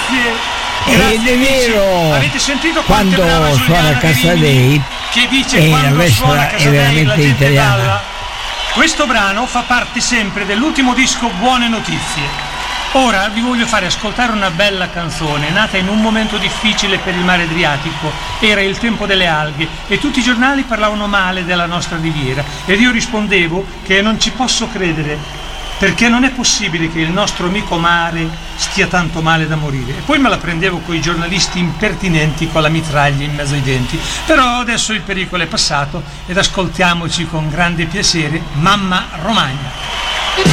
Grazie. Ed è vero, avete sentito quanto quando suona Casadei che dice la quando suona vespa è Casadei la veramente gente italiana. balla? Questo brano fa parte sempre dell'ultimo disco Buone Notizie. Ora vi voglio fare ascoltare una bella canzone nata in un momento difficile per il mare Adriatico. Era il tempo delle alghe e tutti i giornali parlavano male della nostra riviera ed io rispondevo che non ci posso credere, perché non è possibile che il nostro amico mare stia tanto male da morire. E poi me la prendevo coi giornalisti impertinenti con la mitraglia in mezzo ai denti. Però adesso il pericolo è passato ed ascoltiamoci con grande piacere Mamma Romagna.